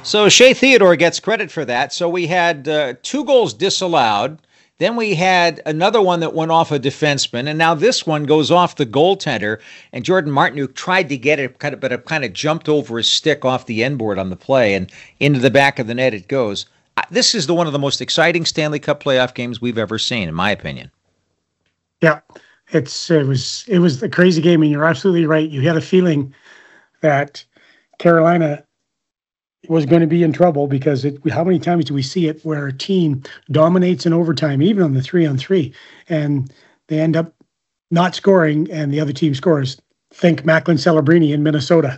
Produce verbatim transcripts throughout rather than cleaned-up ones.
So Shea Theodore gets credit for that. So we had uh, two goals disallowed. Then we had another one that went off a defenseman, and now this one goes off the goaltender. And Jordan Martinook tried to get it, kind of, but it kind of jumped over his stick off the end board on the play, and into the back of the net it goes. This is the one of the most exciting Stanley Cup playoff games we've ever seen, in my opinion. Yeah, it's it was it was a crazy game, and you're absolutely right. You had a feeling that Carolina was going to be in trouble because it, how many times do we see it where a team dominates in overtime, even on the three on three, and they end up not scoring and the other team scores? Think Macklin Celebrini in Minnesota.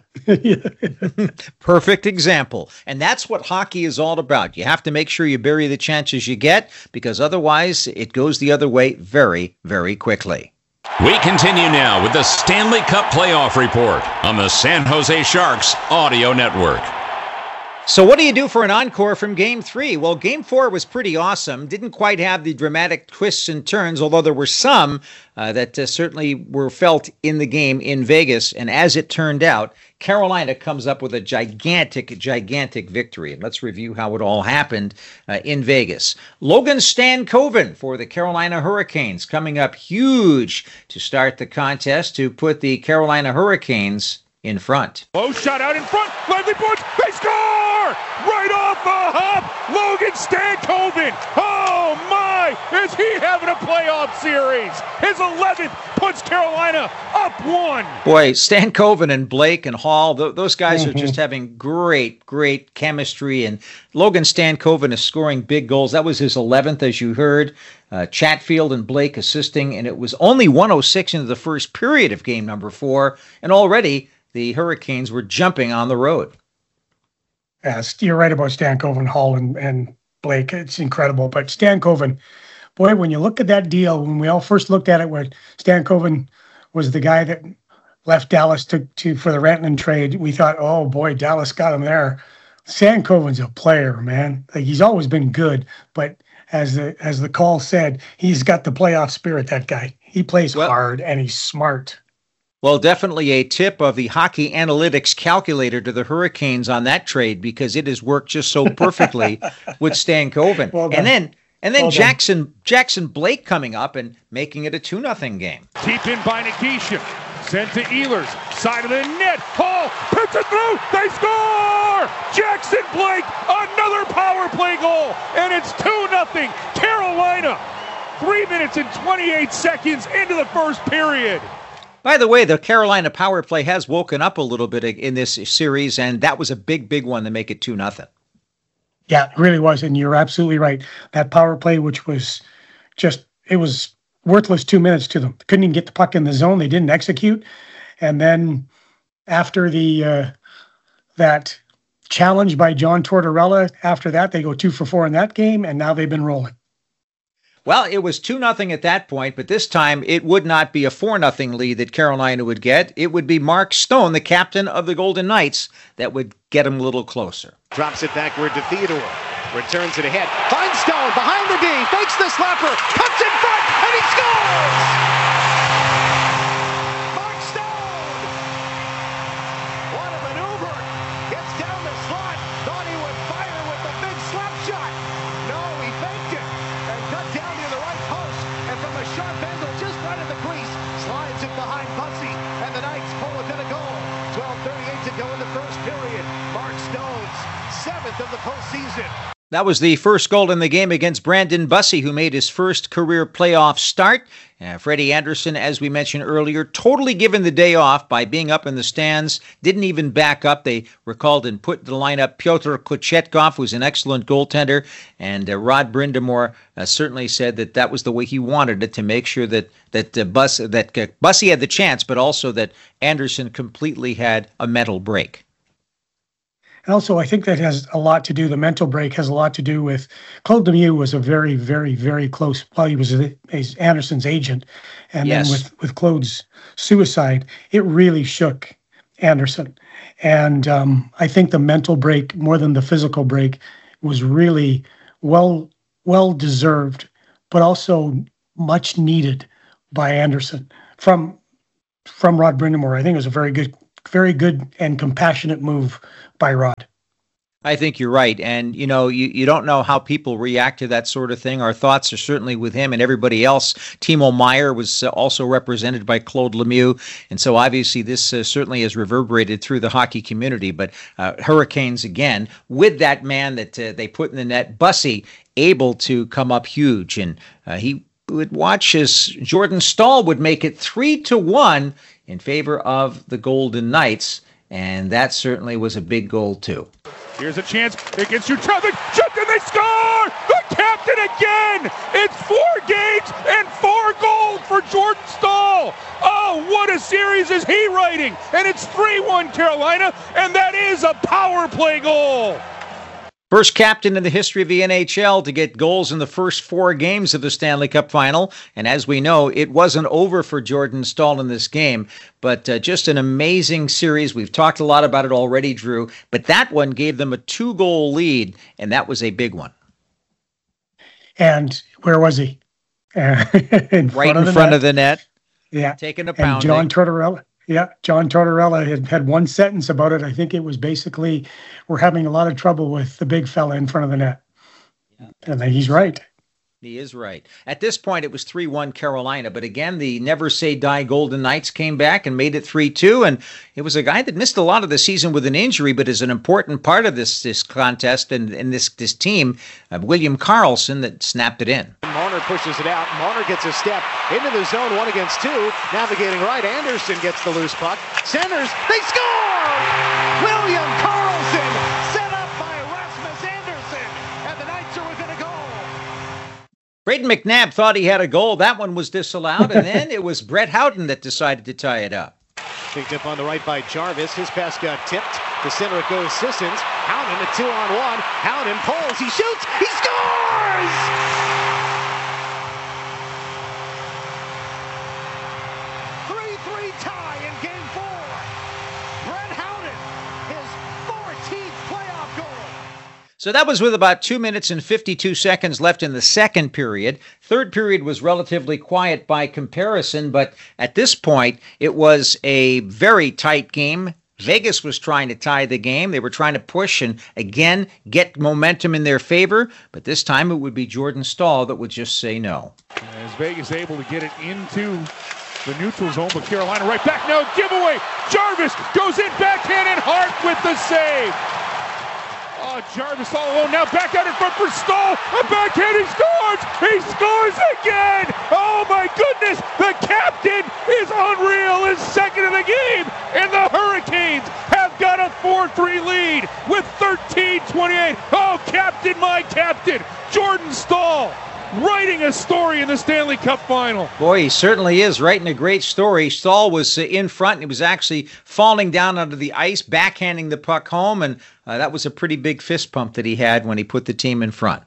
Perfect example. And that's what hockey is all about. You have to make sure you bury the chances you get, because otherwise it goes the other way very, very quickly. We continue now with the Stanley Cup Playoff Report on the San Jose Sharks Audio Network. So what do you do for an encore from Game three? Well, Game four was pretty awesome. Didn't quite have the dramatic twists and turns, although there were some uh, that uh, certainly were felt in the game in Vegas. And as it turned out, Carolina comes up with a gigantic, gigantic victory. And let's review how it all happened uh, in Vegas. Logan Stankoven for the Carolina Hurricanes coming up huge to start the contest to put the Carolina Hurricanes in front. Oh, shot out in front. Lively boards. They score! Right off the hop. Logan Stankoven. Oh, my. Is he having a playoff series? His eleventh puts Carolina up one. Boy, Stankoven and Blake and Hall, th- those guys mm-hmm. are just having great, great chemistry. And Logan Stankoven is scoring big goals. That was his eleventh, as you heard. Uh, Chatfield and Blake assisting. And it was only one oh six into the first period of game number four. And already the Hurricanes were jumping on the road. Yes, you're right about Stankoven, Hall, and, and Blake. It's incredible. But Stankoven, boy, when you look at that deal, when we all first looked at it, where Stankoven was the guy that left Dallas to, to for the Rantanen trade, we thought, oh, boy, Dallas got him there. Stankoven's a player, man. Like, he's always been good, but as the as the call said, he's got the playoff spirit, that guy. He plays well, hard, and he's smart. Well, definitely a tip of the hockey analytics calculator to the Hurricanes on that trade, because it has worked just so perfectly with Stankoven. Well and then and then well Jackson done. Jackson Blake coming up and making it a two nothing game. Deep in by Nikishin. Sent to Ehlers. Side of the net. Hall puts it through. They score! Jackson Blake, another power play goal. And it's two nothing Carolina. Three minutes and twenty-eight seconds into the first period. By the way, the Carolina power play has woken up a little bit in this series, and that was a big, big one to make it two nothing. Yeah, it really was, and you're absolutely right. That power play, which was just, it was worthless two minutes to them. Couldn't even get the puck in the zone. They didn't execute. And then after the uh, that challenge by John Tortorella, after that, they go two for four in that game, and now they've been rolling. Well, it was two nothing at that point, but this time it would not be a four nothing lead that Carolina would get. It would be Mark Stone, the captain of the Golden Knights, that would get him a little closer. Drops it backward to Theodore. Returns it ahead. Finds Stone behind the D. Fakes the slapper. Cuts in front, and he scores! Mark Stone! What a maneuver. Gets down the slot. Thought he would fire with the big slap shot. No, he faked it. And cut down near the right post. And from a sharp angle just right at the crease, slides it behind Bussey. And the Knights pull within a goal. twelve thirty-eight to go in the first period. Mark Stone's seventh of the postseason. That was the first goal in the game against Brandon Bussey, who made his first career playoff start. Uh, Freddie Anderson, as we mentioned earlier, totally given the day off by being up in the stands, didn't even back up. They recalled and put the lineup Pyotr Kochetkov, who's an excellent goaltender, and uh, Rod Brindamore uh, certainly said that that was the way he wanted it, to make sure that that uh, Bus that uh, Bussey had the chance, but also that Anderson completely had a mental break. And also, I think that has a lot to do, the mental break has a lot to do with, Claude Lemieux was a very, very, very close, well, he was a, a Anderson's agent. And yes. then with, with Claude's suicide, it really shook Anderson. And um, I think the mental break, more than the physical break, was really well, well deserved, but also much needed by Anderson from, from Rod Brindamore. I think it was a very good, very good and compassionate move by Rod. I think you're right. And, you know, you, you don't know how people react to that sort of thing. Our thoughts are certainly with him and everybody else. Timo Meier was uh, also represented by Claude Lemieux. And so obviously this uh, certainly has reverberated through the hockey community. But uh, Hurricanes, again, with that man that uh, they put in the net, Bussy, able to come up huge. And uh, he would watch as Jordan Staal would make it three to one in favor of the Golden Knights. And that certainly was a big goal, too. Here's a chance against Jutrevich. Shot and they score! The captain again! It's four games and four goals for Jordan Staal. Oh, what a series is he writing! And it's three one Carolina, and that is a power play goal. First captain in the history of the N H L to get goals in the first four games of the Stanley Cup Final. And as we know, it wasn't over for Jordan Staal in this game, but uh, just an amazing series. We've talked a lot about it already, Drew, but that one gave them a two-goal lead, and that was a big one. And where was he? Uh, in right front in front net. of the net. Yeah. Taking a pounding. And John Tortorella. Yeah, John Tortorella had had one sentence about it. I think it was basically, we're having a lot of trouble with the big fella in front of the net. Yeah. And he's right. He is right. At this point, it was three one Carolina. But again, the Never Say Die Golden Knights came back and made it three two. And it was a guy that missed a lot of the season with an injury, but is an important part of this this contest and, and this, this team, uh, William Karlsson, that snapped it in. Marner pushes it out. Marner gets a step into the zone, one against two. Navigating right, Anderson gets the loose puck. Centers, they score! William Karlsson set up by Rasmus Anderson, and the Knights are within a goal. Brayden McNabb thought he had a goal. That one was disallowed, and then it was Brett Howden that decided to tie it up. Picked up on the right by Jarvis. His pass got tipped. To center it goes Sissons. Howden a two on one. Howden pulls. He shoots. He scores! three three tie in game four. Brett Howden, his fourteenth playoff goal. So that was with about two minutes and fifty-two seconds left in the second period. Third period was relatively quiet by comparison, but at this point, it was a very tight game. Vegas was trying to tie the game. They were trying to push and, again, get momentum in their favor, but this time it would be Jordan Staal that would just say no. As Vegas able to get it into the neutral zone, but Carolina right back now, giveaway. Jarvis goes in backhand and Hart with the save. Oh, Jarvis all alone now, back out in front for Staal. A backhand, he scores! He scores again! Oh my goodness! The captain is unreal, is second in the game, and the Hurricanes have got a four three lead with thirteen twenty-eight. Oh, captain, my captain, Jordan Staal, writing a story in the Stanley Cup Final. Boy, he certainly is writing a great story. Staal was uh, in front, and he was actually falling down onto the ice, backhanding the puck home, and uh, that was a pretty big fist pump that he had when he put the team in front.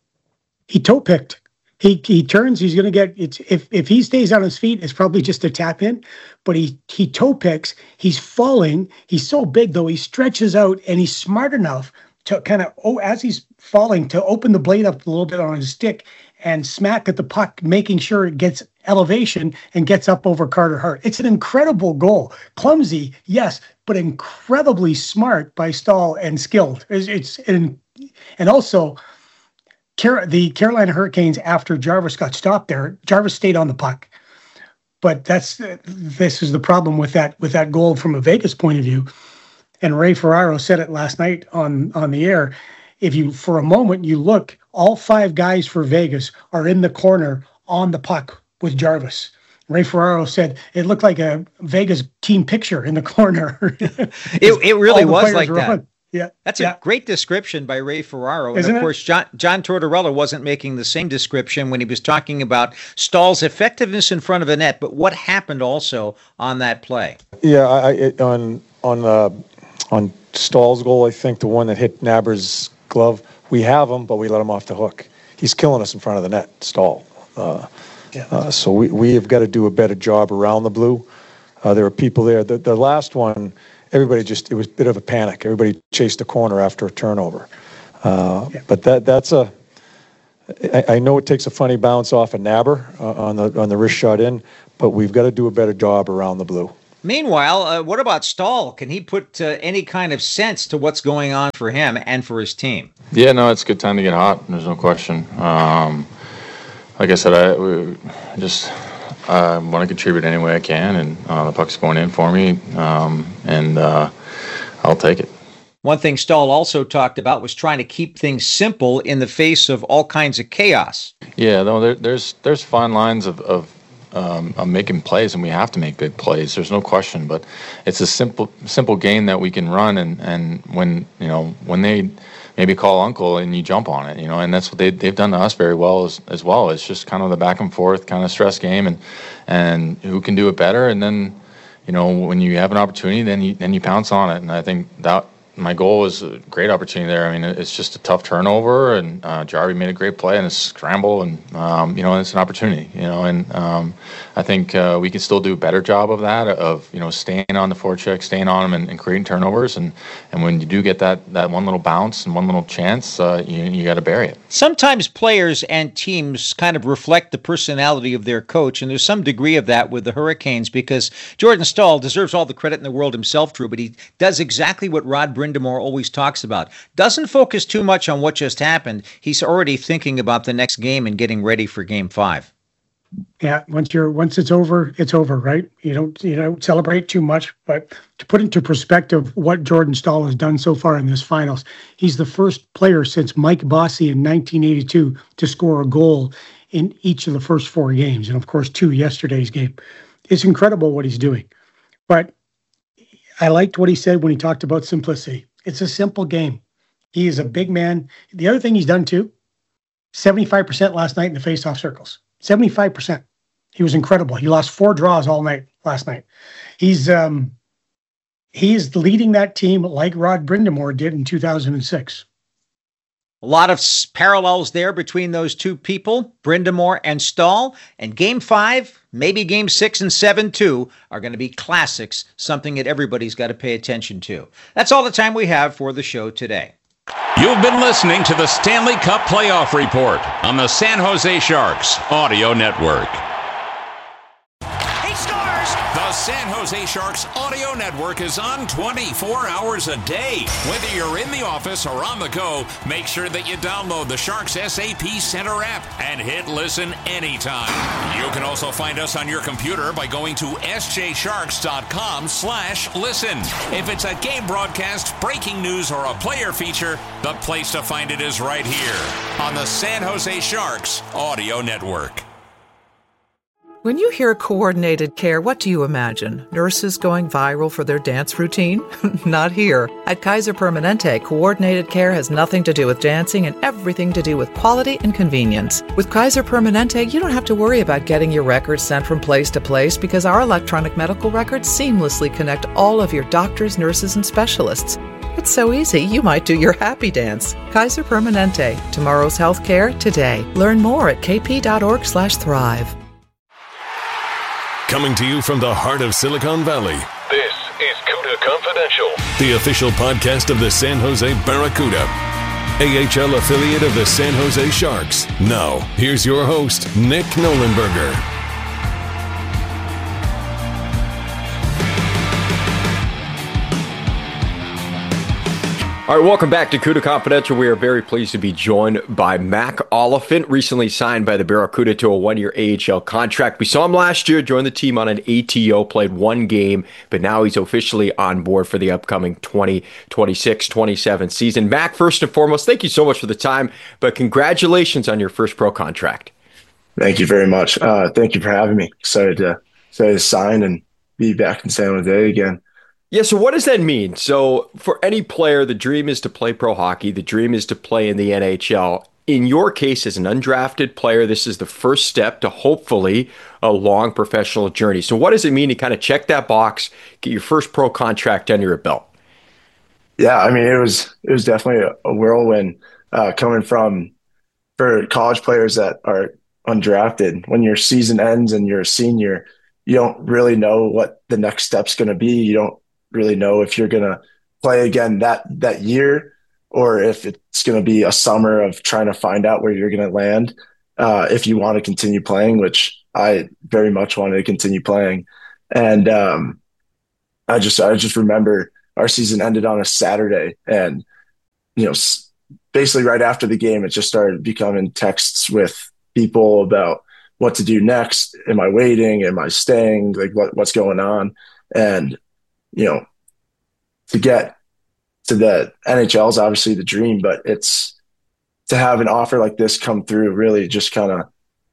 He toe picked. He he turns. He's going to get. It's if if he stays on his feet, it's probably just a tap in. But he he toe picks. He's falling. He's so big though. He stretches out, and he's smart enough to kind of oh as he's falling to open the blade up a little bit on his stick and smack at the puck, making sure it gets elevation and gets up over Carter Hart. It's an incredible goal. Clumsy, yes, but incredibly smart by Staal and skilled. It's, it's and, and also Car- the Carolina Hurricanes, after Jarvis got stopped there, Jarvis stayed on the puck. But that's this is the problem with that with that goal from a Vegas point of view. And Ray Ferraro said it last night on, on the air. If you, for a moment, you look, all five guys for Vegas are in the corner on the puck with Jarvis. Ray Ferraro said it looked like a Vegas team picture in the corner. it it really was like that. On. Yeah, that's yeah. a great description by Ray Ferraro. Isn't and of it? course, John, John Tortorella wasn't making the same description when he was talking about Staal's effectiveness in front of the net, but what happened also on that play. Yeah, I, it, on on uh, on Staal's goal, I think the one that hit Nabber's glove, we have him, but we let him off the hook. He's killing us in front of the net, Staal. Uh, yeah. uh, so we we have got to do a better job around the blue. Uh, there were people there. The, the last one, everybody just, it was a bit of a panic. Everybody chased the corner after a turnover. Uh, yeah. But that that's a, I, I know it takes a funny bounce off a Nabber uh, on the on the wrist shot in, but we've got to do a better job around the blue. Meanwhile, uh, what about Staal? Can he put uh, any kind of sense to what's going on for him and for his team? Yeah, no, it's a good time to get hot. There's no question. Um, like I said, I we just uh, want to contribute any way I can, and uh, the puck's going in for me, um, and uh, I'll take it. One thing Staal also talked about was trying to keep things simple in the face of all kinds of chaos. Yeah, no, there, there's there's fine lines of, of Um, I'm making plays, and we have to make big plays. There's no question, but it's a simple, simple game that we can run. And, and when you know when they maybe call uncle and you jump on it, you know, and that's what they they've done to us very well as as well. It's just kind of the back and forth kind of stress game, and and who can do it better. And then, you know, when you have an opportunity, then you then you pounce on it. And I think that my goal is a great opportunity there. I mean, it's just a tough turnover, and uh, Jarvi made a great play and a scramble, and um, you know, it's an opportunity. You know, and um, I think uh, we can still do a better job of that, of you know, staying on the forecheck, staying on them, and, and creating turnovers. And, and when you do get that that one little bounce and one little chance, uh, you you got to bury it. Sometimes players and teams kind of reflect the personality of their coach, and there's some degree of that with the Hurricanes, because Jordan Staal deserves all the credit in the world himself, Drew, but he does exactly what Rod Brind'Amour always talks about. Doesn't focus too much on what just happened. He's already thinking about the next game and getting ready for game five. Yeah, once you're once it's over, it's over, right? You don't you don't celebrate too much, but to put into perspective what Jordan Staal has done so far in this finals, he's the first player since Mike Bossy in nineteen eighty-two to score a goal in each of the first four games, and of course two yesterday's game. It's incredible what he's doing. But I liked what he said when he talked about simplicity. It's a simple game. He is a big man. The other thing he's done too, seventy-five percent last night in the faceoff circles. seventy-five percent. He was incredible. He lost four draws all night last night. He's um, he's leading that team like Rod Brind'Amour did in two thousand six. A lot of parallels there between those two people, Brind'Amour and Staal. And game five, maybe game six and seven too, are going to be classics, something that everybody's got to pay attention to. That's all the time we have for the show today. You've been listening to the Stanley Cup Playoff Report on the San Jose Sharks Audio Network. He scores! The San Jose Sharks Audio Network is on twenty-four hours a day. Whether you're in the office or on the go, make sure that you download the Sharks S A P Center app and hit listen anytime. You can also find us on your computer by going to s j sharks dot com slash listen. If it's a game broadcast, breaking news, or a player feature, the place to find it is right here on the San Jose Sharks Audio Network. When you hear coordinated care, what do you imagine? Nurses going viral for their dance routine? Not here. At Kaiser Permanente, coordinated care has nothing to do with dancing and everything to do with quality and convenience. With Kaiser Permanente, you don't have to worry about getting your records sent from place to place because our electronic medical records seamlessly connect all of your doctors, nurses, and specialists. It's so easy, you might do your happy dance. Kaiser Permanente. Tomorrow's healthcare today. Learn more at k p dot org slash thrive. Coming to you from the heart of Silicon Valley, this is CUDA Confidential, the official podcast of the San Jose Barracuda, A H L affiliate of the San Jose Sharks. Now, here's your host, Nick Nolenberger. All right, welcome back to CUDA Confidential. We are very pleased to be joined by Mac Oliphant, recently signed by the Barracuda to a one-year A H L contract. We saw him last year, joined the team on an A T O, played one game, but now he's officially on board for the upcoming twenty twenty-six twenty-seven season. Mac, first and foremost, thank you so much for the time, but congratulations on your first pro contract. Thank you very much. Uh, thank you for having me. Excited to, excited to sign and be back in San Jose again. Yeah, so what does that mean? So for any player, the dream is to play pro hockey. The dream is to play in the N H L. In your case, as an undrafted player, this is the first step to hopefully a long professional journey. So what does it mean to kind of check that box, get your first pro contract under your belt? Yeah, I mean, it was it was definitely a, a whirlwind uh, coming from for college players that are undrafted. When your season ends and you're a senior, you don't really know what the next step's going to be. You don't really know if you're going to play again that that year or if it's going to be a summer of trying to find out where you're going to land uh, if you want to continue playing, which I very much wanted to continue playing. And um, I just I just remember our season ended on a Saturday, and you know, basically right after the game, it just started becoming texts with people about what to do next. Am I waiting? Am I staying? Like what what's going on? And you know, to get to the N H L is obviously the dream, but it's to have an offer like this come through really just kind of,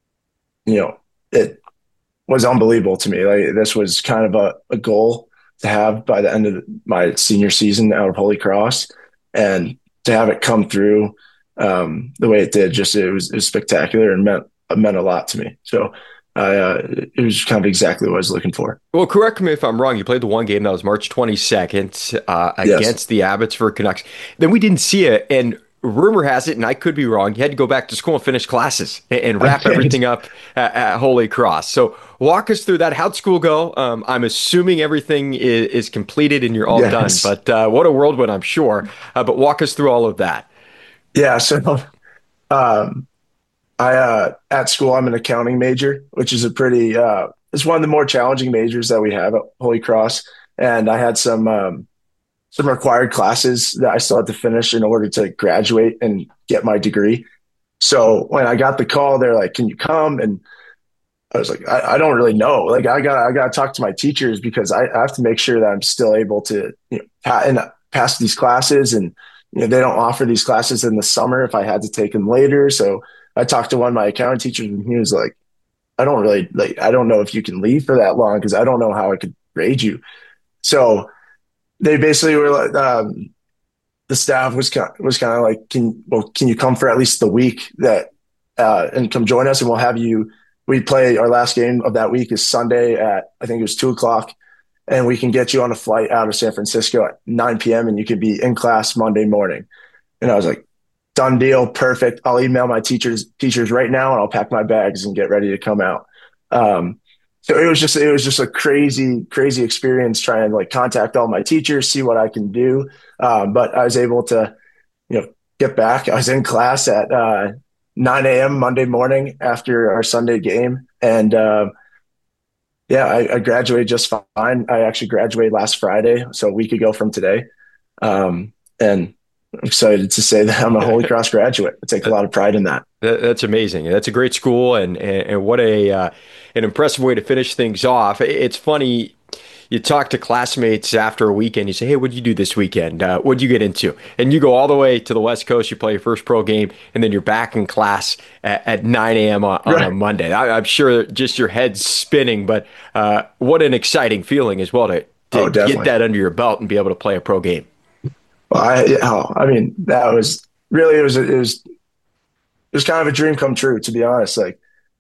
you know, it was unbelievable to me. Like this was kind of a, a goal to have by the end of my senior season out of Holy Cross, and to have it come through um, the way it did, just it was, it was spectacular and meant it meant a lot to me. So I, uh, it was kind of exactly what I was looking for. Well, correct me if I'm wrong. You played the one game that was March twenty-second uh, against yes. the Abbotsford Canucks. Then we didn't see it, and rumor has it, and I could be wrong, you had to go back to school and finish classes and, and wrap everything up at, at Holy Cross. So walk us through that. How'd school go? Um, I'm assuming everything is, is completed and you're all yes. done. But uh, what a whirlwind, I'm sure. Uh, but walk us through all of that. Yeah. So um, I uh, at school, I'm an accounting major, which is a pretty uh, it's one of the more challenging majors that we have at Holy Cross. And I had some um, some required classes that I still had to finish in order to graduate and get my degree. So when I got the call, they're like, "Can you come?" And I was like, I, I don't really know. Like I got I got to talk to my teachers because I, I have to make sure that I'm still able to you know pa- and pass these classes. And you know they don't offer these classes in the summer if I had to take them later. So I talked to one of my accounting teachers, and he was like, I don't really like, I don't know if you can leave for that long because I don't know how I could grade you. So they basically were like, um, the staff was kind of, was kind of like, can, well, can you come for at least the week that, uh, and come join us and we'll have you, we play our last game of that week is Sunday at, I think it was two o'clock, and we can get you on a flight out of San Francisco at nine p.m. and you can be in class Monday morning. And I was like, done deal. Perfect. I'll email my teachers teachers right now and I'll pack my bags and get ready to come out. Um, so it was just, it was just a crazy, crazy experience trying to like contact all my teachers, see what I can do. Um, but I was able to, you know, get back. I was in class at uh, nine a.m. Monday morning after our Sunday game. And uh, yeah, I, I graduated just fine. I actually graduated last Friday, so a week ago from today. Um, and I'm excited to say that I'm a Holy Cross graduate. I take a lot of pride in that. That's amazing. That's a great school, and and, and what a uh, an impressive way to finish things off. It's funny, you talk to classmates after a weekend, you say, hey, what'd you do this weekend? Uh, what'd you get into? And you go all the way to the West Coast, you play your first pro game, and then you're back in class at, at nine a.m. on, on right. a Monday. I, I'm sure just your head's spinning, but uh, what an exciting feeling as well to, to oh, get that under your belt and be able to play a pro game. Well, I, oh, I mean, that was really, it was, it was, it was kind of a dream come true, to be honest. Like,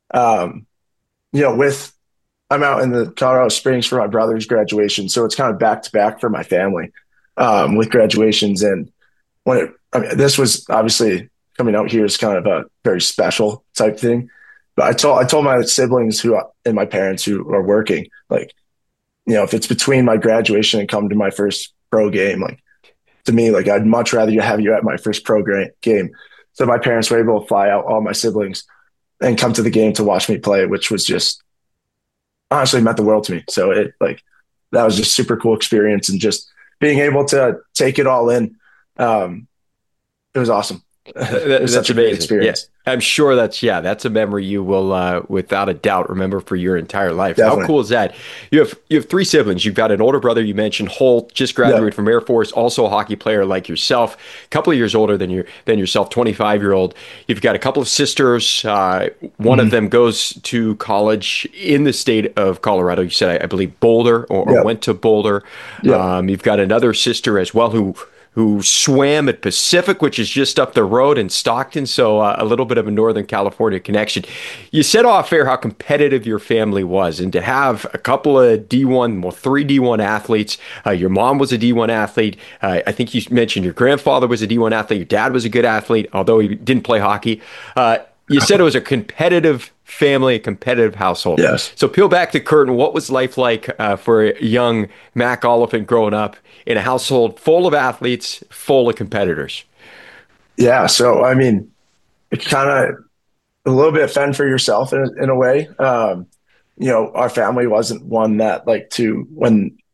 um, you know, with, I'm out in the Colorado Springs for my brother's graduation. So it's kind of back to back for my family, um, with graduations. And when it, I mean, this was obviously coming out here is kind of a very special type thing. But I told, I told my siblings who, and my parents who are working, like, you know, if it's between my graduation and come to my first pro game, like, to me, like I'd much rather have you at my first pro game. So my parents were able to fly out all my siblings and come to the game to watch me play, which was just honestly meant the world to me. So it like, that was just super cool experience, and just being able to take it all in. Um, it was awesome. That, that's such a great experience. Yeah, I'm sure that's, yeah, that's a memory you will, uh, without a doubt, remember for your entire life. Definitely. How cool is that? You have, you have three siblings. You've got an older brother, you mentioned Holt, just graduated yeah. from Air Force, also a hockey player like yourself, a couple of years older than your, than yourself, twenty-five year old. You've got a couple of sisters. Uh, one mm-hmm. of them goes to college in the state of Colorado. You said, I, I believe Boulder or, or yeah. went to Boulder. Yeah. Um, you've got another sister as well who, who swam at Pacific, which is just up the road in Stockton, so uh, a little bit of a Northern California connection. You said off air how competitive your family was, and to have a couple of D one, well, three D one athletes. Uh, your mom was a D one athlete. Uh, I think you mentioned your grandfather was a D one athlete. Your dad was a good athlete, although he didn't play hockey. Uh, you said it was a competitive family, a competitive household. Yes. So peel back the curtain. What was life like uh, for a young Mac Oliphant growing up in a household full of athletes, full of competitors? Yeah. So, I mean, it's kind of a little bit fend for yourself in, in a way. Um, you know, our family wasn't one that like to, when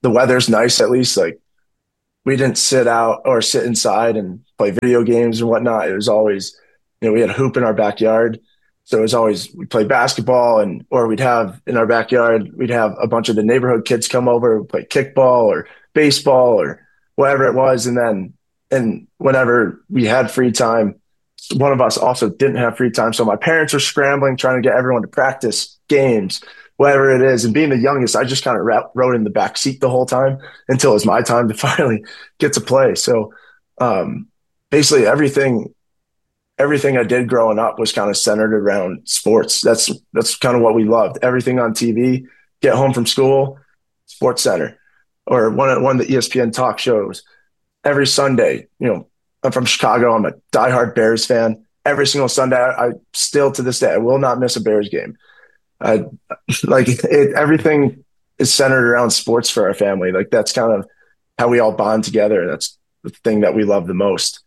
the weather's nice, at least. Like, we didn't sit out or sit inside and play video games and whatnot. It was always, you know, we had a hoop in our backyard. So it was always, we play basketball, and, or we'd have in our backyard, we'd have a bunch of the neighborhood kids come over, play kickball or baseball or whatever it was. And then, and whenever we had free time, one of us also didn't have free time. So my parents were scrambling, trying to get everyone to practice games, whatever it is. And being the youngest, I just kind of rode in the back seat the whole time until it was my time to finally get to play. So um, basically everything, everything I did growing up was kind of centered around sports. That's, that's kind of what we loved. Everything on T V, get home from school, Sports Center, or one of, one of the E S P N talk shows. Every Sunday, you know, I'm from Chicago. I'm a diehard Bears fan. Every single Sunday, I, I still to this day, I will not miss a Bears game. I like it, everything is centered around sports for our family. Like, that's kind of how we all bond together. That's the thing that we love the most.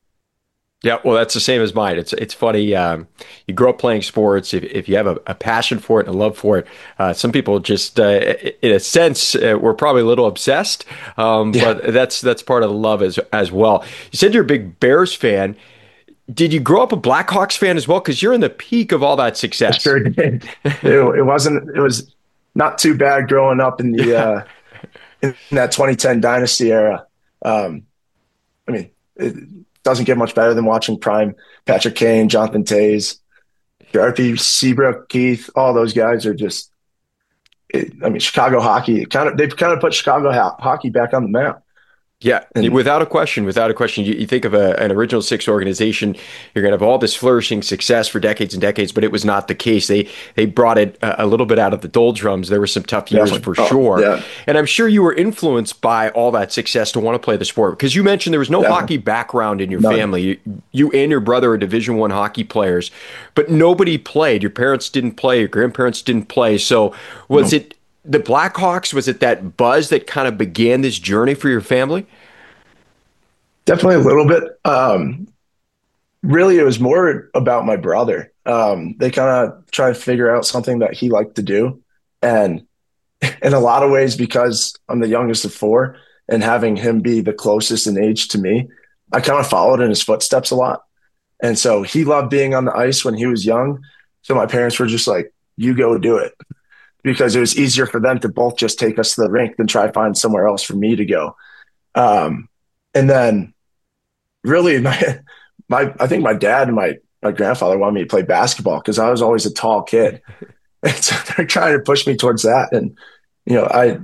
Yeah, well, that's the same as mine. It's it's funny. Um, you grow up playing sports. If, if you have a, a passion for it and a love for it, uh, some people just, uh, in a sense, uh, we're probably a little obsessed. Um, yeah. But that's that's part of the love as as well. You said you're a big Bears fan. Did you grow up a Blackhawks fan as well? Because you're in the peak of all that success. I sure did. it, it wasn't. It was not too bad growing up in the uh, in that twenty ten dynasty era. Um, I mean. It, doesn't get much better than watching prime Patrick Kane, Jonathan Toews, Sharpie, Seabrook, Keith. All those guys are just, it, I mean, Chicago hockey, kind of, they've kind of put Chicago ho- hockey back on the map. Yeah, and without a question, without a question. You, you think of a, an original six organization, you're going to have all this flourishing success for decades and decades, but it was not the case. They they brought it a, a little bit out of the doldrums. There were some tough years Definitely. for oh, sure. Yeah. And I'm sure you were influenced by all that success to want to play the sport, because you mentioned there was no Definitely. hockey background in your None. family. You, you and your brother are Division One hockey players, but nobody played. Your parents didn't play. Your grandparents didn't play. So was no. it the Blackhawks? Was it that buzz that kind of began this journey for your family? Definitely a little bit. Um, really, it was more about my brother. Um, they kind of tried to figure out something that he liked to do. And in a lot of ways, because I'm the youngest of four and having him be the closest in age to me, I kind of followed in his footsteps a lot. And so he loved being on the ice when he was young. So my parents were just like, you go do it. Because it was easier for them to both just take us to the rink than try to find somewhere else for me to go. Um, and then really my, my, I think my dad and my, my grandfather wanted me to play basketball because I was always a tall kid. And so they're trying to push me towards that. And, you know, I,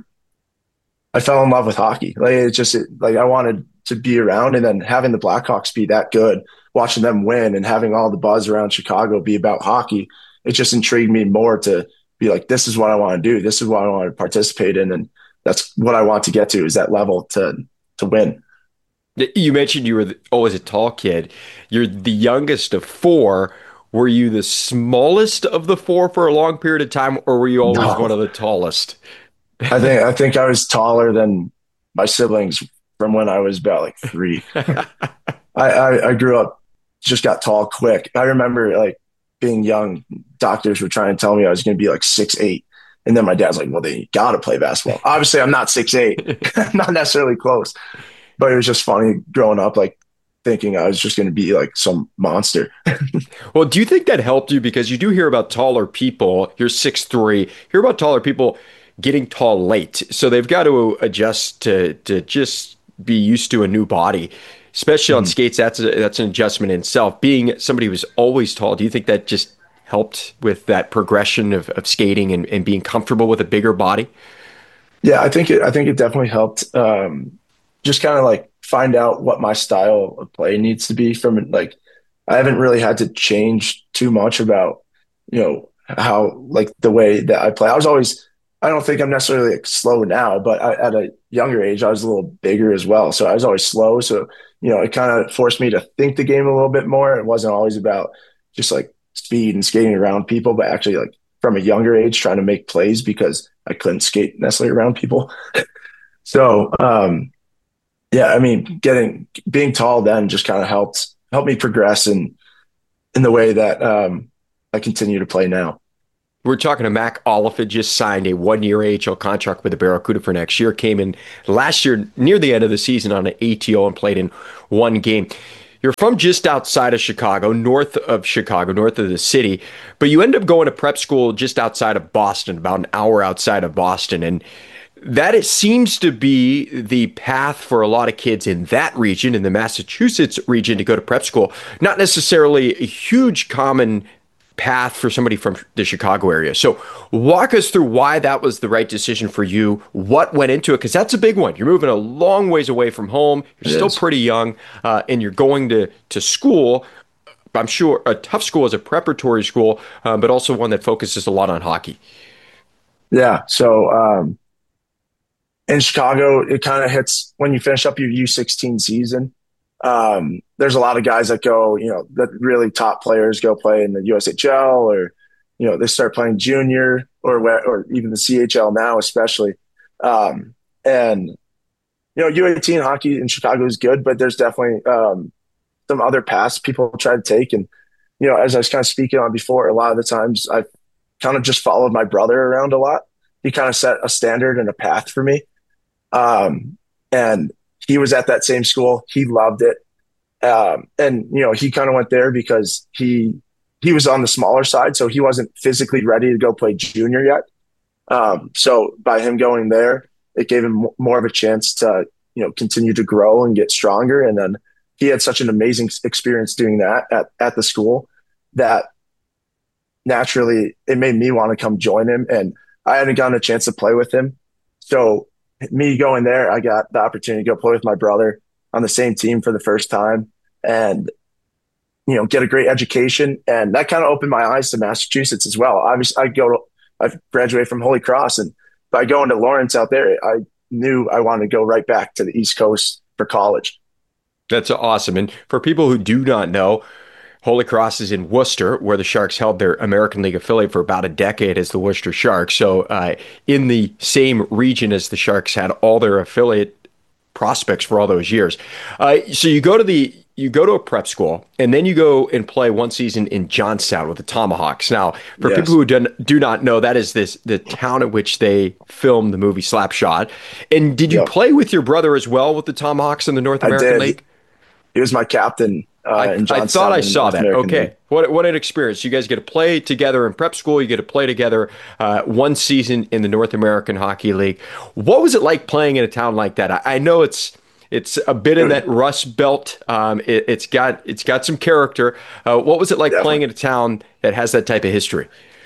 I fell in love with hockey. Like, it's just it, like, I wanted to be around, and then having the Blackhawks be that good, watching them win and having all the buzz around Chicago be about hockey, it just intrigued me more to be like, this is what I want to do. This is what I want to participate in. And that's what I want to get to, is that level to, to win. You mentioned you were always a tall kid. You're the youngest of four. Were you the smallest of the four for a long period of time, or were you always no. one of the tallest? I think, I think I was taller than my siblings from when I was about like three. I, I, I grew up, just got tall quick. I remember like being young, doctors were trying to tell me I was going to be like six eight. And then my dad's like, well, then you got to play basketball. Obviously, I'm not six eight. I'm not necessarily close. But it was just funny growing up, like thinking I was just going to be like some monster. Well, do you think that helped you? Because you do hear about taller people. You're six three. Hear about taller people getting tall late. So they've got to adjust to to just be used to a new body. Especially on mm-hmm. skates, that's a, that's an adjustment in itself. Being somebody who was always tall, do you think that just helped with that progression of, of skating and, and being comfortable with a bigger body? Yeah, I think it. I think it definitely helped. Um, just kind of like find out what my style of play needs to be. From like, I haven't really had to change too much about, you know, how like the way that I play. I was always. I don't think I'm necessarily like slow now, but I, at a younger age, I was a little bigger as well. So I was always slow. So, you know, it kind of forced me to think the game a little bit more. It wasn't always about just like speed and skating around people, but actually like from a younger age, trying to make plays because I couldn't skate necessarily around people. So, um, yeah, I mean, getting, being tall then just kind of helped, helped me progress in, in the way that um, I continue to play now. We're talking to Mac Oliphant, just signed a one-year A H L contract with the Barracuda for next year. Came in last year near the end of the season on an A T O and played in one game. You're from just outside of Chicago, north of Chicago, north of the city, but you end up going to prep school just outside of Boston, about an hour outside of Boston. And that it seems to be the path for a lot of kids in that region, in the Massachusetts region, to go to prep school. Not necessarily a huge common path for somebody from the Chicago area. So walk us through why that was the right decision for you, what went into it, because that's a big one. You're moving a long ways away from home. You're it still is. pretty young, uh, and you're going to, to school. I'm sure a tough school is a preparatory school, uh, but also one that focuses a lot on hockey. Yeah. So um, in Chicago, it kind of hits when you finish up your U sixteen season. Um, there's a lot of guys that go, you know, that really top players go play in the U S H L, or, you know, they start playing junior or or even the C H L now, especially. Um, and, you know, U eighteen hockey in Chicago is good, but there's definitely um, some other paths people try to take. And, you know, as I was kind of speaking on before, a lot of the times I've kind of just followed my brother around a lot. He kind of set a standard and a path for me. Um, and he was at that same school. He loved it. Um, and, you know, he kind of went there because he he was on the smaller side, so he wasn't physically ready to go play junior yet. Um, so by him going there, it gave him more of a chance to, you know, continue to grow and get stronger. And then he had such an amazing experience doing that at, at the school that naturally it made me want to come join him. And I hadn't gotten a chance to play with him. So me going there, I got the opportunity to go play with my brother on the same team for the first time and, you know, get a great education. And that kind of opened my eyes to Massachusetts as well. Obviously, I go to, I graduated from Holy Cross, and by going to Lawrence out there, I knew I wanted to go right back to the East Coast for college. That's awesome. And for people who do not know, Holy Cross is in Worcester, where the Sharks held their American League affiliate for about a decade as the Worcester Sharks. So uh, in the same region as the Sharks had all their affiliate prospects for all those years. Uh, so you go to the you go to a prep school, and then you go and play one season in Johnstown with the Tomahawks. Now, for yes. people who do, do not know, that is this the town at which they filmed the movie Slapshot. And did you yep. play with your brother as well with the Tomahawks in the North American I did. League? He was my captain. Uh, I, in I thought I saw that. American okay. League. What what an experience. You guys get to play together in prep school. You get to play together uh, one season in the North American Hockey League. What was it like playing in a town like that? I, I know it's it's a bit in that Rust Belt. Um, it, it's got it's got some character. Uh, what was it like Definitely. playing in a town that has that type of history?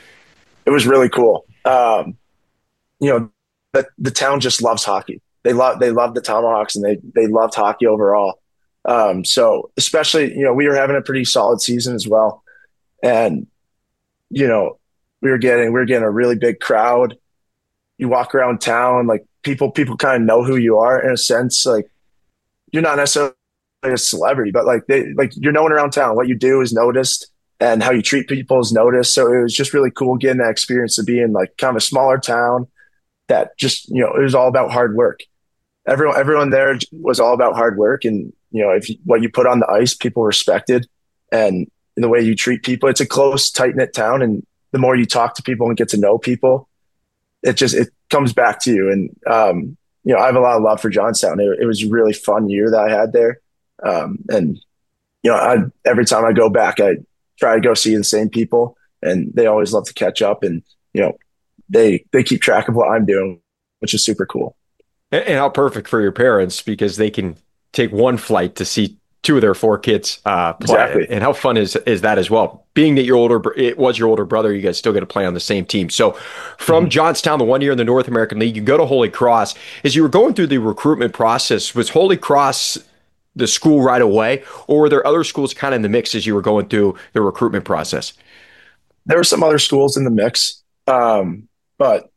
It was really cool. Um, you know, the, the town just loves hockey. They love they love the Tomahawks, and they they loved hockey overall. Um, so especially, you know, we were having a pretty solid season as well. And, you know, we were getting, we were getting a really big crowd. You walk around town, like people, people kind of know who you are in a sense. Like you're not necessarily a celebrity, but like they, like you're known around town. What you do is noticed, and how you treat people is noticed. So it was just really cool getting that experience of being like kind of a smaller town that just, you know, it was all about hard work. Everyone, everyone there was all about hard work, and, you know, if you, what you put on the ice, people respected, and in the way you treat people. It's a close, tight knit town, and the more you talk to people and get to know people, it just it comes back to you. And um, you know, I have a lot of love for Johnstown. It, it was a really fun year that I had there, um, and you know, I, every time I go back, I try to go see the same people, and they always love to catch up, and you know, they they keep track of what I'm doing, which is super cool. And how perfect for your parents, because they can take one flight to see two of their four kids uh, play. Exactly. And how fun is is that as well? Being that your older, it was your older brother, you guys still get to play on the same team. So from mm-hmm. Johnstown, the one year in the North American League, you go to Holy Cross. As you were going through the recruitment process, was Holy Cross the school right away, or were there other schools kind of in the mix as you were going through the recruitment process? There were some other schools in the mix, um, but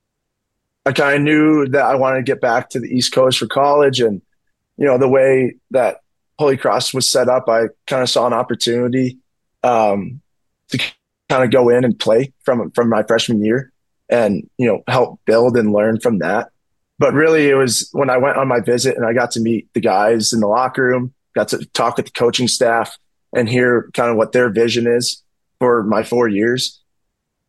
I kind of knew that I wanted to get back to the East Coast for college. And, you know, the way that Holy Cross was set up, I kind of saw an opportunity um, to kind of go in and play from, from my freshman year and, you know, help build and learn from that. But really it was when I went on my visit and I got to meet the guys in the locker room, got to talk with the coaching staff and hear kind of what their vision is for my four years.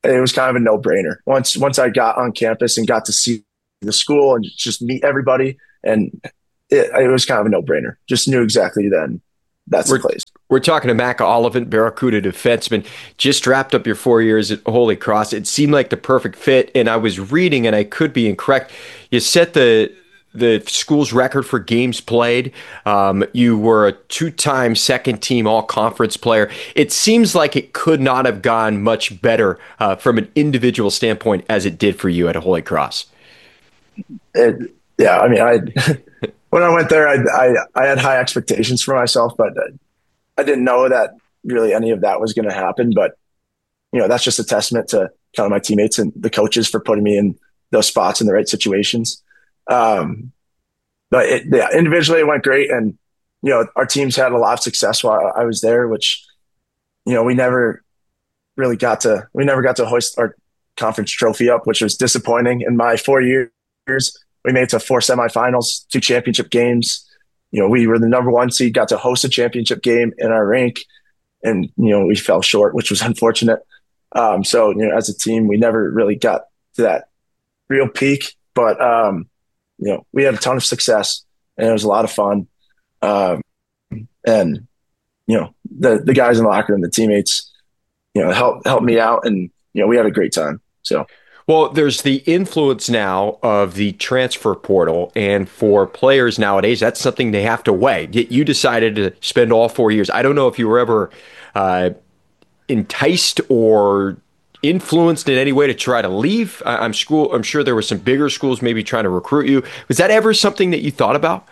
it was kind of a no brainer. Once, once I got on campus and got to see the school and just meet everybody, and it, it was kind of a no brainer. Just knew exactly then that's we're, the place. We're talking to Mac Oliphant, Barracuda defenseman. Just wrapped up your four years at Holy Cross. It seemed like the perfect fit, and I was reading, and I could be incorrect. You set the the school's record for games played. Um, you were a two-time second-team all-conference player. It seems like it could not have gone much better uh, from an individual standpoint as it did for you at Holy Cross. It, yeah, I mean, I when I went there, I, I I had high expectations for myself, but I didn't know that really any of that was going to happen. But you know, that's just a testament to kind of my teammates and the coaches for putting me in those spots in the right situations. Um, but it, yeah, individually it went great, and you know, our teams had a lot of success while I was there, which you know we never really got to we never got to hoist our conference trophy up, which was disappointing. In my four years, we made it to four semifinals, two championship games. You know, we were the number one seed, got to host a championship game in our rank, and you know we fell short, which was unfortunate. Um, so you know, as a team, we never really got to that real peak, but um, you know, we had a ton of success, and it was a lot of fun. Um, and you know, the the guys in the locker room, the teammates, you know, helped helped me out, and you know, we had a great time. So. Well, there's the influence now of the transfer portal, and for players nowadays, that's something they have to weigh. You decided to spend all four years. I don't know if you were ever uh, enticed or influenced in any way to try to leave. I'm school. I'm sure there were some bigger schools maybe trying to recruit you. Was that ever something that you thought about?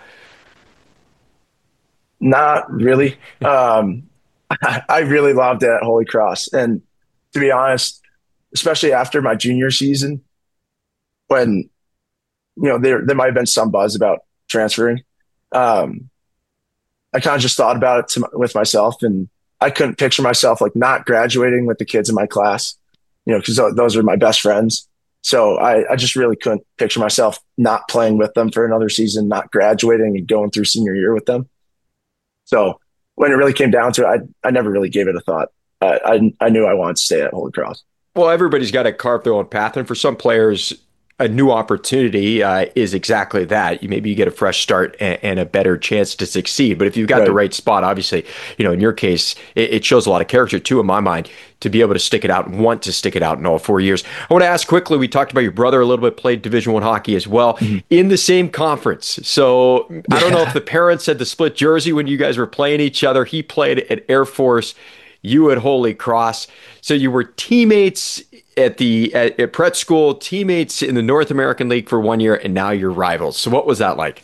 Not really. um, I really loved it at Holy Cross, and to be honest, especially after my junior season, when you know there there might have been some buzz about transferring, um, I kind of just thought about it to, with myself, and I couldn't picture myself like not graduating with the kids in my class. You know, because those are my best friends. So I, I just really couldn't picture myself not playing with them for another season, not graduating and going through senior year with them. So when it really came down to it, I I never really gave it a thought. I I, I knew I wanted to stay at Holy Cross. Well, everybody's got to carve their own path, and for some players, a new opportunity uh, is exactly that. You maybe you get a fresh start and, and a better chance to succeed. But if you've got right. the right spot, obviously, you know, in your case, it, it shows a lot of character too, in my mind, to be able to stick it out and want to stick it out in all four years. I want to ask quickly. We talked about your brother a little bit, played Division One hockey as well, mm-hmm. in the same conference. So I don't know if the parents had the split jersey when you guys were playing each other. He played at Air Force, you at Holy Cross. So you were teammates at the at, at Pratt School, teammates in the North American League for one year, and now you're rivals. So what was that like?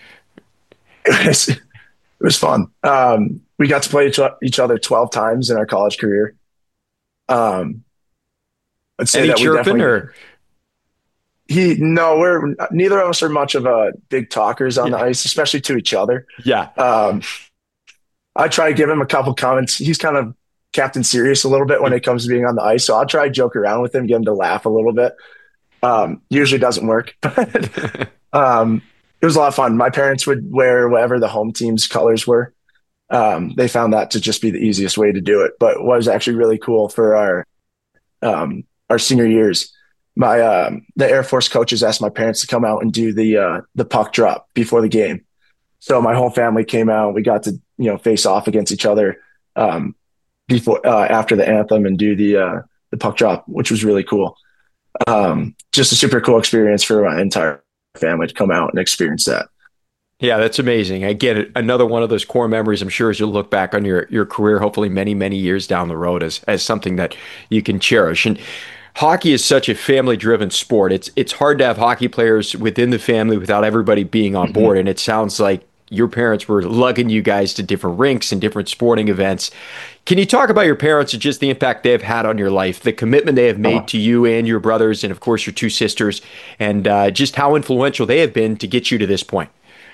It was, it was fun. Um, we got to play each, each other twelve times in our college career. Um, I'd say Any that chirping or he? No, we're neither of us are much of a big talkers on yeah. the ice, especially to each other. Yeah. Um, I try to give him a couple comments. He's kind of Captain Serious a little bit when it comes to being on the ice. So I'll try to joke around with him, get him to laugh a little bit. Um, usually doesn't work, but um, it was a lot of fun. My parents would wear whatever the home team's colors were. Um, they found that to just be the easiest way to do it, but what was actually really cool for our, um, our senior years, my, um, the Air Force coaches asked my parents to come out and do the, uh, the puck drop before the game. So my whole family came out, we got to, you know, face off against each other, um, before, uh, after the anthem and do the, uh, the puck drop, which was really cool. Um, just a super cool experience for my entire family to come out and experience that. Yeah, that's amazing. Again, another one of those core memories, I'm sure, as you look back on your, your career, hopefully many, many years down the road, as, as something that you can cherish. And hockey is such a family-driven sport. It's, it's hard to have hockey players within the family without everybody being on mm-hmm. board. And it sounds like your parents were lugging you guys to different rinks and different sporting events. Can you talk about your parents and just the impact they've had on your life, the commitment they have made uh-huh. to you and your brothers, and of course your two sisters, and uh, just how influential they have been to get you to this point?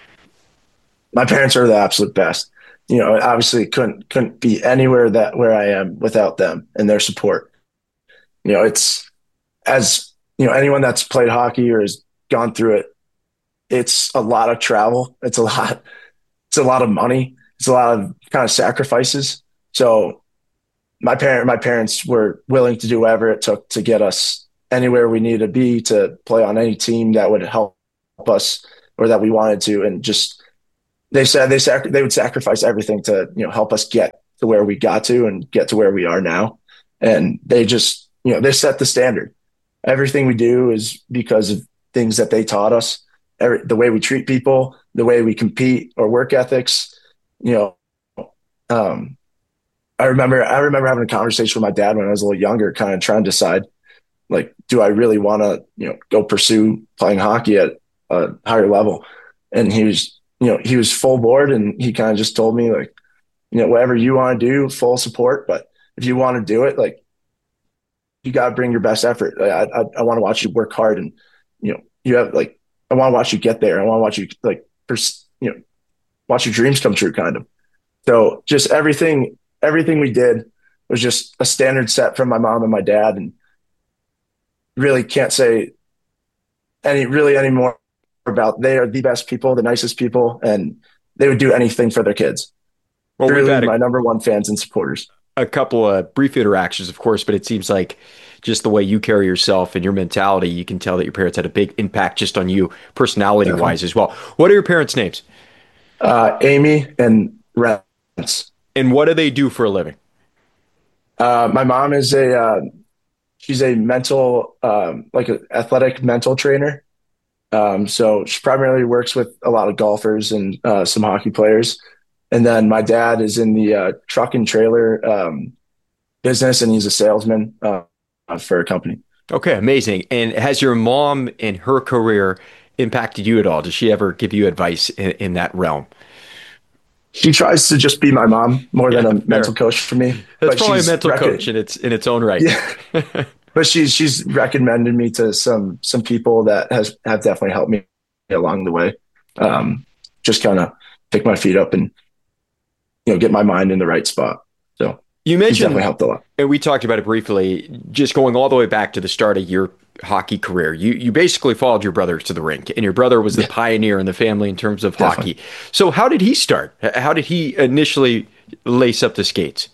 My parents are the absolute best. You know, obviously couldn't couldn't be anywhere that where I am without them and their support. You know, it's as you know, anyone that's played hockey or has gone through it, it's a lot of travel. It's a lot, it's a lot of money. It's a lot of kind of sacrifices. So my parent, my parents were willing to do whatever it took to get us anywhere we needed to be, to play on any team that would help us or that we wanted to. And just, they said they sac- they would sacrifice everything to, you know, help us get to where we got to and get to where we are now. And they just, you know, they set the standard. Everything we do is because of things that they taught us. Every, the way we treat people, the way we compete, or work ethics, you know. Um, I remember, I remember having a conversation with my dad when I was a little younger, kind of trying to decide, like, do I really want to, you know, go pursue playing hockey at a higher level? And he was, you know, he was full board, and he kind of just told me, like, you know, whatever you want to do, full support. But if you want to do it, like, you got to bring your best effort. I, I, I want to watch you work hard, and, you know, you have, like, I want to watch you get there. I want to watch you, like, pers- you know, watch your dreams come true, kind of. So just everything, everything we did was just a standard set from my mom and my dad, and really can't say any, really any more about, they are the best people, the nicest people, and they would do anything for their kids. Well, really, we've had a, my number one fans and supporters. A couple of brief interactions, of course, but it seems like just the way you carry yourself and your mentality, you can tell that your parents had a big impact just on you personality wise as well. What are your parents' names? Uh, Amy and Rance. And what do they do for a living? Uh, my mom is a, uh, she's a mental, um, like an athletic mental trainer. Um, so she primarily works with a lot of golfers and uh, some hockey players. And then my dad is in the uh, truck and trailer um, business, and he's a salesman uh, for a company. Okay, amazing. And has your mom and her career impacted you at all? Does she ever give you advice in, in that realm? She tries to just be my mom more yeah, than a fair. mental coach for me. That's probably a mental rec- coach in its in its own right. Yeah. But she's she's recommended me to some some people that has have definitely helped me along the way. Um, just kind of pick my feet up and, you know, get my mind in the right spot. So you mentioned, definitely helped a lot. And we talked about it briefly, just going all the way back to the start of your hockey career. You you basically followed your brother to the rink, and your brother was the yeah. pioneer in the family in terms of definitely. hockey. So how did he start? How did he initially lace up the skates?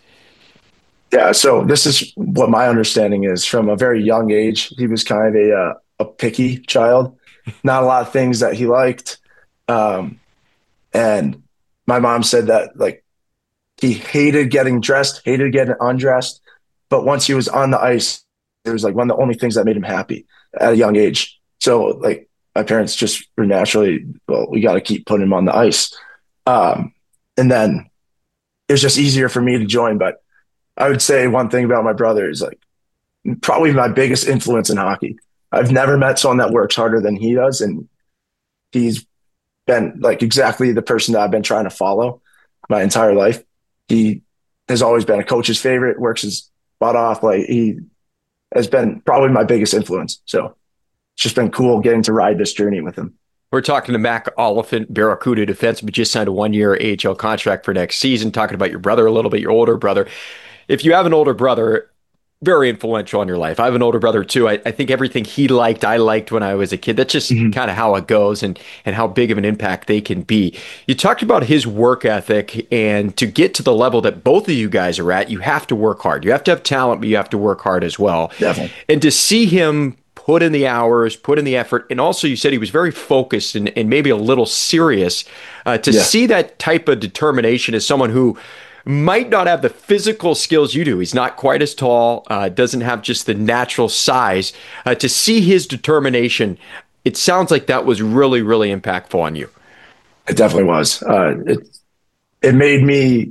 Yeah, so this is what my understanding is. From a very young age, he was kind of a uh, a picky child. Not a lot of things that he liked. Um, and my mom said that, like, he hated getting dressed, hated getting undressed. But once he was on the ice, it was like one of the only things that made him happy at a young age. So, like, my parents just were naturally, well, we got to keep putting him on the ice. Um, and then it was just easier for me to join. But I would say one thing about my brother is, like, probably my biggest influence in hockey. I've never met someone that works harder than he does. And he's been, like, exactly the person that I've been trying to follow my entire life. He has always been a coach's favorite, works his butt off. Like, he has been probably my biggest influence. So it's just been cool getting to ride this journey with him. We're talking to Mac Oliphant, Barracuda defenseman, just signed a one-year A H L contract for next season. Talking about your brother a little bit, your older brother. If you have an older brother, very influential in your life. I have an older brother too. I, I think everything he liked, I liked when I was a kid. That's just mm-hmm. kind of how it goes, and and how big of an impact they can be. You talked about his work ethic, and to get to the level that both of you guys are at, you have to work hard. You have to have talent, but you have to work hard as well. Definitely. And to see him put in the hours, put in the effort, and also you said he was very focused and, and maybe a little serious. Uh, to yeah. see that type of determination as someone who might not have the physical skills you do. He's not quite as tall, uh, doesn't have just the natural size. Uh, to see his determination, it sounds like that was really, really impactful on you. It definitely was. Uh, it it made me.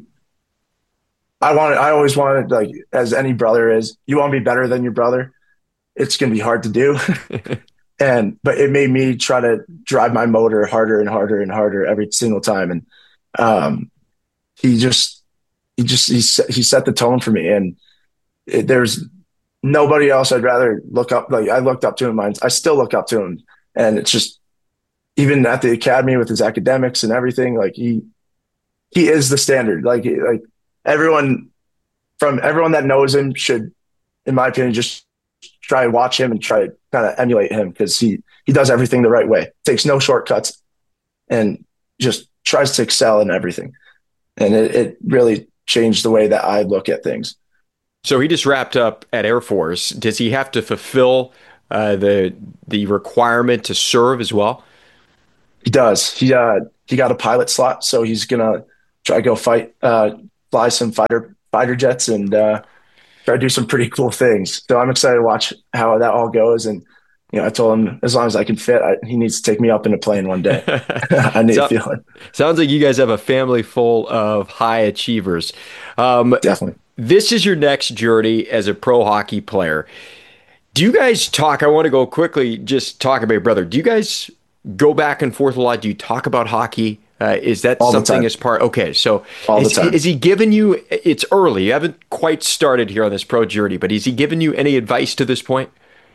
I wanted. I always wanted, like, as any brother is, you want to be better than your brother. It's going to be hard to do, and but it made me try to drive my motor harder and harder and harder every single time. And um, he just. He just he set, he set the tone for me, and it, there's nobody else I'd rather look up. Like, I looked up to him, I, I still look up to him, and it's just, even at the academy with his academics and everything, like, he he is the standard. Like like everyone from everyone that knows him should, in my opinion, just try and watch him and try to kind of emulate him, because he he does everything the right way, takes no shortcuts, and just tries to excel in everything. And it, it really changed the way that I look at things. So he just wrapped up at Air Force. Does he have to fulfill uh, the the requirement to serve as well? He does. He uh, he got a pilot slot, so he's gonna try to go fight, uh, fly some fighter fighter jets, and uh, try to do some pretty cool things. So I'm excited to watch how that all goes. And you know, I told him as long as I can fit, I, he needs to take me up in a plane one day. I need so, a feeling. Sounds like you guys have a family full of high achievers. Um, Definitely. This is your next journey as a pro hockey player. Do you guys talk? I want to go quickly, just talk about your brother. Do you guys go back and forth a lot? Do you talk about hockey? Uh, is that All something as part? Okay, so All is, the time. is he giving you? It's early. You haven't quite started here on this pro journey, but is he giving you any advice to this point?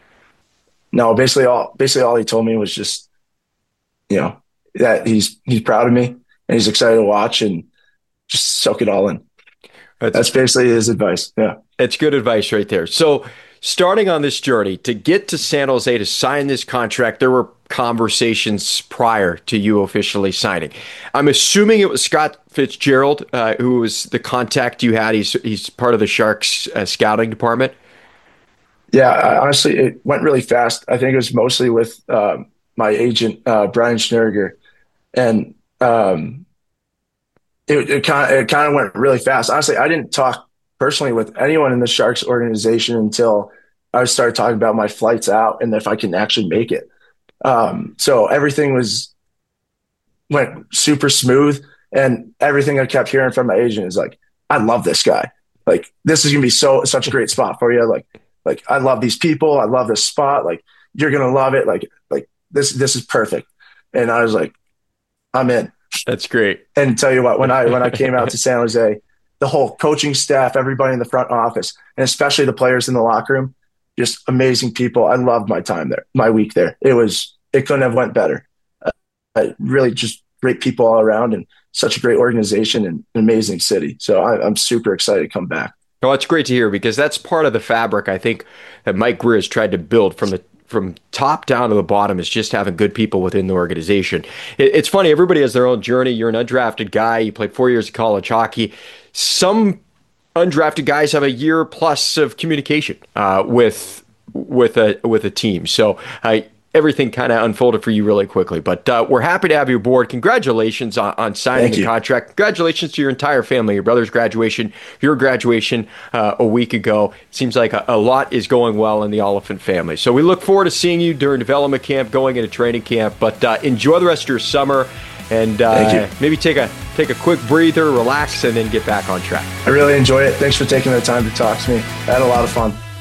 No, basically all basically all he told me was just, you know, that he's he's proud of me and he's excited to watch and just soak it all in. That's, That's basically his advice. Yeah. It's good advice right there. So starting on this journey to get to San Jose to sign this contract, there were conversations prior to you officially signing. I'm assuming it was Scott Fitzgerald, uh, who was the contact you had. He's, he's part of the Sharks uh, scouting department. Yeah, I, honestly, it went really fast. I think it was mostly with um, my agent, uh, Brian Schnurger. And um, it, it kind of it kind of went really fast. Honestly, I didn't talk personally with anyone in the Sharks organization until I started talking about my flights out and if I can actually make it. Um, so everything was went super smooth, and everything I kept hearing from my agent is like, I love this guy. Like, this is gonna be so such a great spot for you. Like, like I love these people. I love this spot. Like, you're gonna love it. Like, like this this is perfect. And I was like, I'm in. That's great. And tell you what, when I when I came out to San Jose, the whole coaching staff, everybody in the front office, and especially the players in the locker room, just amazing people. I loved my time there, my week there. It was, it couldn't have went better. Uh, really just great people all around and such a great organization and an amazing city. So I, I'm super excited to come back. Well, it's great to hear, because that's part of the fabric, I think, that Mike Grier has tried to build from the from top down to the bottom, is just having good people within the organization. It, it's funny, everybody has their own journey. You're an undrafted guy. You played four years of college hockey. Some undrafted guys have a year plus of communication uh, with with a with a team. So uh, everything kind of unfolded for you really quickly. But uh, we're happy to have you aboard. Congratulations on, on signing Thank the you. contract. Congratulations to your entire family, your brother's graduation, your graduation uh, a week ago. It seems like a, a lot is going well in the Oliphant family. So we look forward to seeing you during development camp, going into training camp. But uh, enjoy the rest of your summer. And uh, maybe take a take a quick breather, relax, and then get back on track. I really enjoy it. Thanks for taking the time to talk to me. I had a lot of fun.